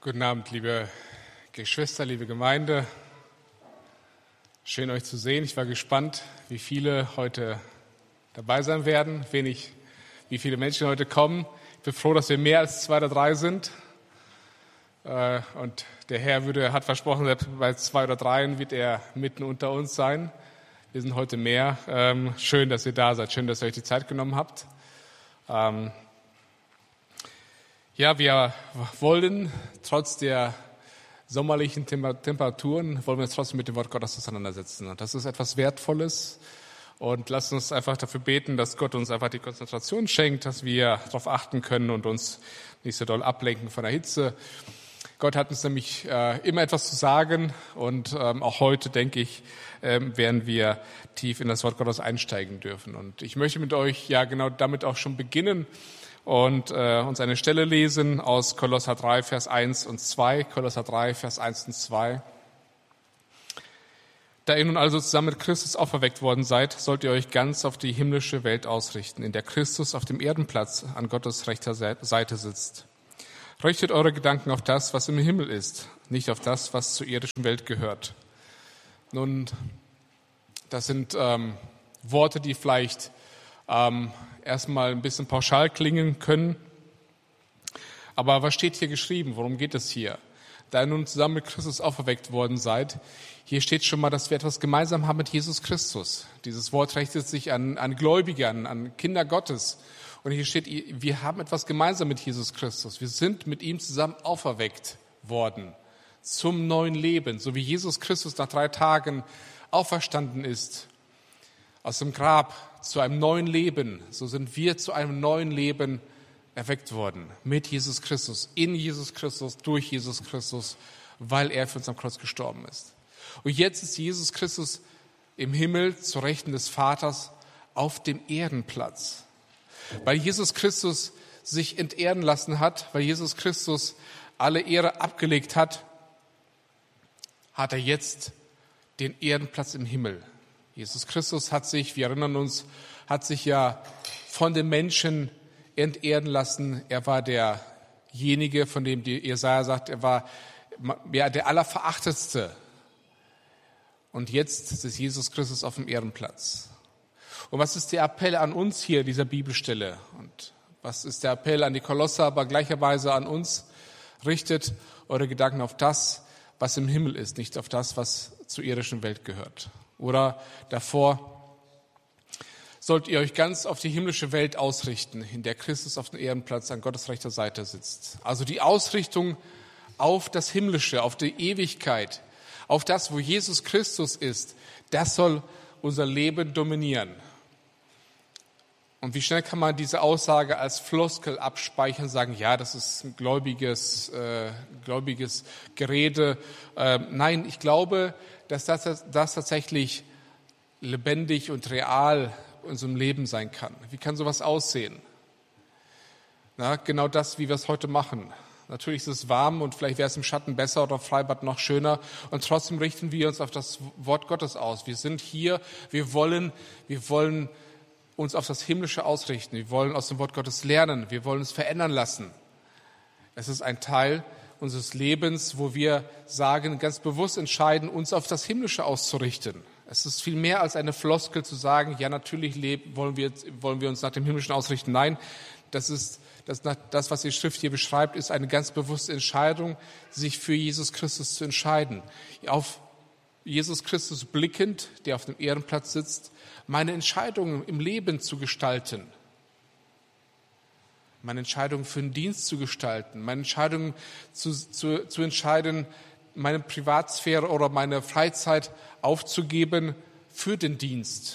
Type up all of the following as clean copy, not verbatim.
Guten Abend, liebe Geschwister, liebe Gemeinde. Schön, euch zu sehen. Ich war gespannt, wie viele heute dabei sein werden, wie viele Menschen heute kommen. Ich bin froh, dass wir mehr als 2 oder 3 sind. Und der Herr hat versprochen, selbst bei 2 oder 3 wird er mitten unter uns sein. Wir sind heute mehr. Schön, dass ihr da seid. Schön, dass ihr euch die Zeit genommen habt. Ja, wir wollen trotz der sommerlichen Temperaturen, wollen wir uns trotzdem mit dem Wort Gottes auseinandersetzen. Und das ist etwas Wertvolles. Und lasst uns einfach dafür beten, dass Gott uns einfach die Konzentration schenkt, dass wir darauf achten können und uns nicht so doll ablenken von der Hitze. Gott hat uns nämlich immer etwas zu sagen. Und auch heute, denke ich, werden wir tief in das Wort Gottes einsteigen dürfen. Und ich möchte mit euch ja genau damit auch schon beginnen und uns eine Stelle lesen aus Kolosser 3, Vers 1 und 2. Kolosser 3, Vers 1 und 2. Da ihr nun also zusammen mit Christus auferweckt worden seid, sollt ihr euch ganz auf die himmlische Welt ausrichten, in der Christus auf dem Erdenplatz an Gottes rechter Seite sitzt. Richtet eure Gedanken auf das, was im Himmel ist, nicht auf das, was zur irdischen Welt gehört. Nun, das sind Worte, die vielleicht erstmal ein bisschen pauschal klingen können. Aber was steht hier geschrieben? Worum geht es hier? Da ihr nun zusammen mit Christus auferweckt worden seid, hier steht schon mal, dass wir etwas gemeinsam haben mit Jesus Christus. Dieses Wort richtet sich an Gläubige, an Kinder Gottes. Und hier steht, wir haben etwas gemeinsam mit Jesus Christus. Wir sind mit ihm zusammen auferweckt worden zum neuen Leben. So wie Jesus Christus nach 3 Tagen auferstanden ist aus dem Grab zu einem neuen Leben, so sind wir zu einem neuen Leben erweckt worden. Mit Jesus Christus, in Jesus Christus, durch Jesus Christus, weil er für uns am Kreuz gestorben ist. Und jetzt ist Jesus Christus im Himmel zur Rechten des Vaters auf dem Erdenplatz. Weil Jesus Christus sich entehren lassen hat, weil Jesus Christus alle Ehre abgelegt hat, hat er jetzt den Erdenplatz im Himmel. Jesus Christus hat sich, wir erinnern uns, hat sich ja von den Menschen entehren lassen. Er war derjenige, von dem die Jesaja sagt, er war der Allerverachtetste. Und jetzt ist Jesus Christus auf dem Ehrenplatz. Und was ist der Appell an uns hier in dieser Bibelstelle? Und was ist der Appell an die Kolosser, aber gleicherweise an uns? Richtet eure Gedanken auf das, was im Himmel ist, nicht auf das, was zur irdischen Welt gehört. Oder davor sollt ihr euch ganz auf die himmlische Welt ausrichten, in der Christus auf dem Ehrenplatz an Gottes rechter Seite sitzt. Also die Ausrichtung auf das Himmlische, auf die Ewigkeit, auf das, wo Jesus Christus ist, das soll unser Leben dominieren. Und wie schnell kann man diese Aussage als Floskel abspeichern, sagen, ja, das ist ein gläubiges Gerede. Nein, ich glaube, dass das tatsächlich lebendig und real in unserem Leben sein kann. Wie kann sowas aussehen? Na, genau das, wie wir es heute machen. Natürlich ist es warm und vielleicht wäre es im Schatten besser oder im Freibad noch schöner. Und trotzdem richten wir uns auf das Wort Gottes aus. Wir sind hier, wir wollen uns auf das Himmlische ausrichten. Wir wollen aus dem Wort Gottes lernen. Wir wollen es verändern lassen. Es ist ein Teil unseres Lebens, wo wir sagen, ganz bewusst entscheiden, uns auf das Himmlische auszurichten. Es ist viel mehr als eine Floskel zu sagen, ja, natürlich wollen wir uns nach dem Himmlischen ausrichten. Nein, das, was die Schrift hier beschreibt, ist eine ganz bewusste Entscheidung, sich für Jesus Christus zu entscheiden. Auf Jesus Christus blickend, der auf dem Ehrenplatz sitzt, meine Entscheidungen im Leben zu gestalten. Meine Entscheidungen für den Dienst zu gestalten, meine Entscheidungen zu entscheiden, meine Privatsphäre oder meine Freizeit aufzugeben für den Dienst.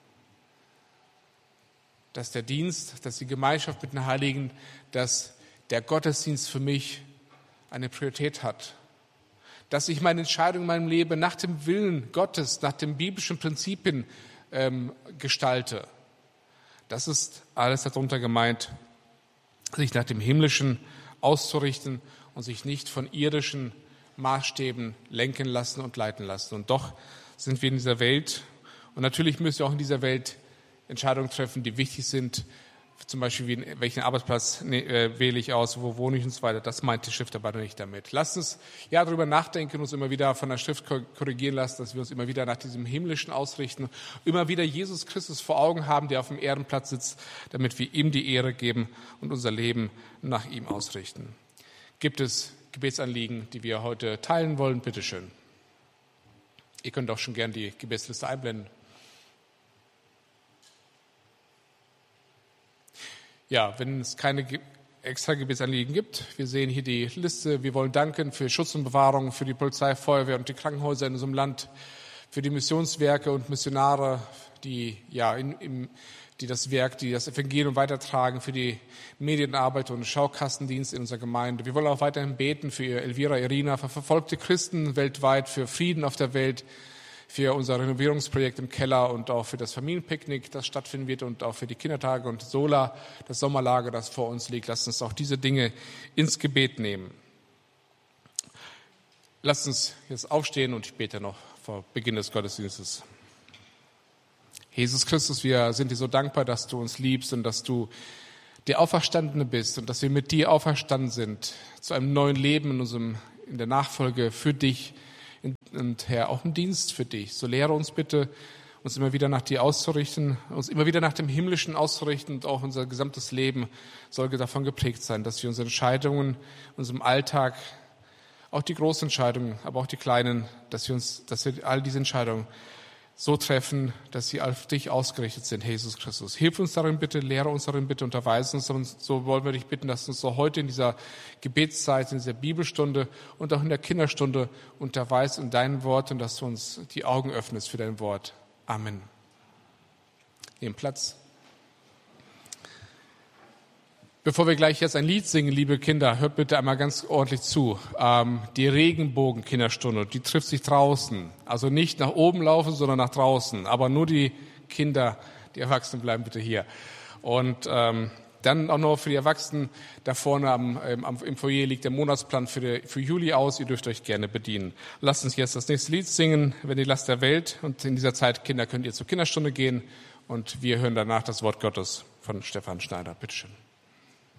Dass der Dienst, dass die Gemeinschaft mit den Heiligen, dass der Gottesdienst für mich eine Priorität hat. Dass ich meine Entscheidung in meinem Leben nach dem Willen Gottes, nach den biblischen Prinzipien gestalte. Das ist alles darunter gemeint, sich nach dem Himmlischen auszurichten und sich nicht von irdischen Maßstäben lenken lassen und leiten lassen. Und doch sind wir in dieser Welt und natürlich müssen wir auch in dieser Welt Entscheidungen treffen, die wichtig sind zum Beispiel, welchen Arbeitsplatz wähle ich aus, wo wohne ich und so weiter. Das meint die Schrift aber nicht damit. Lasst uns darüber nachdenken, uns immer wieder von der Schrift korrigieren lassen, dass wir uns immer wieder nach diesem Himmlischen ausrichten, immer wieder Jesus Christus vor Augen haben, der auf dem Ehrenplatz sitzt, damit wir ihm die Ehre geben und unser Leben nach ihm ausrichten. Gibt es Gebetsanliegen, die wir heute teilen wollen? Bitte schön. Ihr könnt auch schon gern die Gebetsliste einblenden. Ja, wenn es keine extra Gebetsanliegen gibt, wir sehen hier die Liste. Wir wollen danken für Schutz und Bewahrung, für die Polizei, Feuerwehr und die Krankenhäuser in unserem Land, für die Missionswerke und Missionare, die das Evangelium weitertragen, für die Medienarbeit und Schaukassendienst in unserer Gemeinde. Wir wollen auch weiterhin beten für Elvira, Irina, für verfolgte Christen weltweit, für Frieden auf der Welt, für unser Renovierungsprojekt im Keller und auch für das Familienpicknick, das stattfinden wird und auch für die Kindertage und Sola, das Sommerlager, das vor uns liegt. Lasst uns auch diese Dinge ins Gebet nehmen. Lasst uns jetzt aufstehen und ich bete noch vor Beginn des Gottesdienstes. Jesus Christus, wir sind dir so dankbar, dass du uns liebst und dass du der Auferstandene bist und dass wir mit dir auferstanden sind zu einem neuen Leben in der Nachfolge für dich und Herr, auch im Dienst für dich. So lehre uns bitte, uns immer wieder nach dir auszurichten, uns immer wieder nach dem Himmlischen auszurichten und auch unser gesamtes Leben soll davon geprägt sein, dass wir unsere Entscheidungen, unserem Alltag, auch die großen Entscheidungen, aber auch die kleinen, dass wir all diese Entscheidungen so treffen, dass sie auf dich ausgerichtet sind, Jesus Christus. Hilf uns darin bitte, lehre uns darin bitte, unterweise uns. Und so wollen wir dich bitten, dass du uns so heute in dieser Gebetszeit, in dieser Bibelstunde und auch in der Kinderstunde unterweist in dein Wort und dass du uns die Augen öffnest für dein Wort. Amen. Nehmt Platz. Bevor wir gleich jetzt ein Lied singen, liebe Kinder, hört bitte einmal ganz ordentlich zu. Die Regenbogen-Kinderstunde, die trifft sich draußen. Also nicht nach oben laufen, sondern nach draußen. Aber nur die Kinder, die Erwachsenen bleiben bitte hier. Und dann auch noch für die Erwachsenen, da vorne im Foyer liegt der Monatsplan für Juli aus. Ihr dürft euch gerne bedienen. Lasst uns jetzt das nächste Lied singen, wenn die Last der Welt. Und in dieser Zeit, Kinder, könnt ihr zur Kinderstunde gehen. Und wir hören danach das Wort Gottes von Stefan Schneider. Bitte schön.